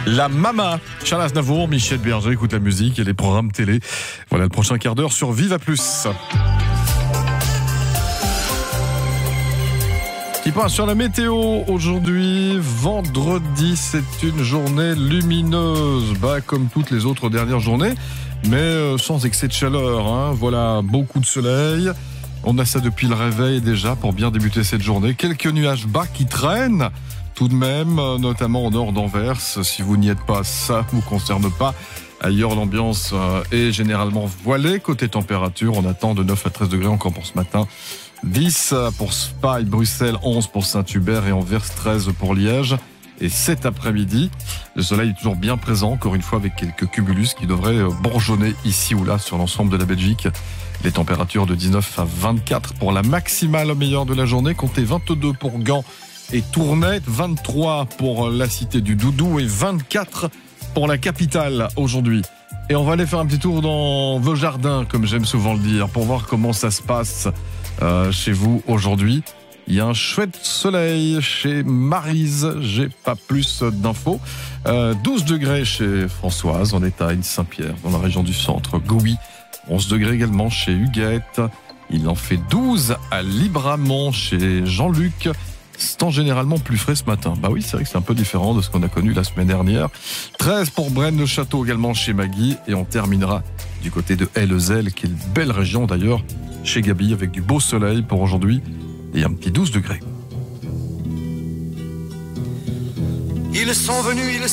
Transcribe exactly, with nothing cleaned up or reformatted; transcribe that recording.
La Mama, Charles Aznavour, Michel Berger, écoute la musique et les programmes télé. Voilà le prochain quart d'heure sur Viva Plus. Qui passe sur la météo aujourd'hui, vendredi, c'est une journée lumineuse, bah, comme toutes les autres dernières journées, mais euh, sans excès de chaleur, hein. Voilà, beaucoup de soleil, on a ça depuis le réveil déjà pour bien débuter cette journée, quelques nuages bas qui traînent tout de même, notamment au nord d'Anvers. Si vous n'y êtes pas, ça ne vous concerne pas. Ailleurs, l'ambiance est généralement voilée. Côté température, on attend de neuf à treize degrés encore pour ce matin. dix pour Spa et Bruxelles, onze pour Saint-Hubert et Anvers, treize pour Liège. Et cet après-midi, le soleil est toujours bien présent, encore une fois avec quelques cumulus qui devraient bourgeonner ici ou là sur l'ensemble de la Belgique. Les températures de dix-neuf à vingt-quatre pour la maximale au meilleur de la journée. Comptez vingt-deux pour Gand et Tournai, vingt-trois pour la cité du Doudou et vingt-quatre pour la capitale aujourd'hui. Et on va aller faire un petit tour dans vos jardins, comme j'aime souvent le dire, pour voir comment ça se passe euh, chez vous aujourd'hui. Il y a un chouette soleil chez Maryse, j'ai pas plus d'infos. Euh, douze degrés chez Françoise, on est à Ain-Saint-Pierre, dans la région du centre. Gouy, onze degrés également chez Huguette. Il en fait douze à Libramont chez Jean-Luc. C'est en généralement plus frais ce matin. Bah oui, c'est vrai que c'est un peu différent de ce qu'on a connu la semaine dernière. treize pour Braine-le-Château également chez Maggie. Et on terminera du côté de Hellezel, qui est une belle région d'ailleurs, chez Gabi, avec du beau soleil pour aujourd'hui et un petit douze degrés. Ils sont venus, ils